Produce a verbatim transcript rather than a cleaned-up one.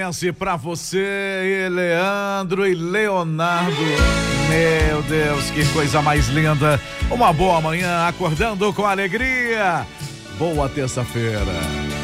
Pra você, Leandro e Leonardo. Meu Deus, que coisa mais linda. Uma boa manhã, acordando com alegria. Boa terça-feira.